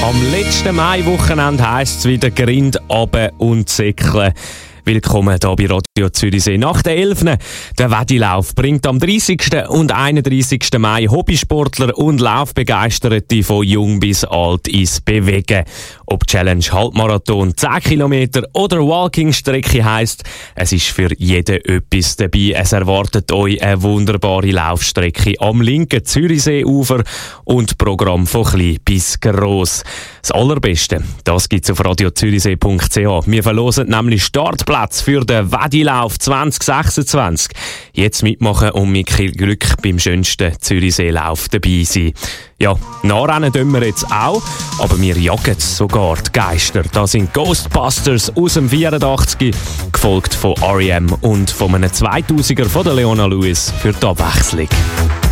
Am letzten Maiwochenende heisst es wieder Grind, runter und säckeln. Willkommen hier bei Radio Zürichsee. Nach der 11. Der Wedilauf bringt am 30. und 31. Mai Hobbysportler und Laufbegeisterte von jung bis alt ins Bewegen. Ob Challenge, Halbmarathon, 10 Kilometer oder Walking-Strecke heisst, es ist für jeden etwas dabei. Es erwartet euch eine wunderbare Laufstrecke am linken Zürichseeufer und Programm von klein bis gross. Das Allerbeste, das gibt's auf radiozürichsee.ch. Wir verlosen nämlich Startplatz für den Wedilauf 2026. Jetzt mitmachen und mit viel Glück beim schönsten Zürichseelauf dabei sein. Ja, nachrennen tun wir jetzt auch, aber wir jagen sogar die Geister. Das sind Ghostbusters aus dem 84, gefolgt von R.E.M. und von einem 2000er von der Leona Lewis für die Abwechslung.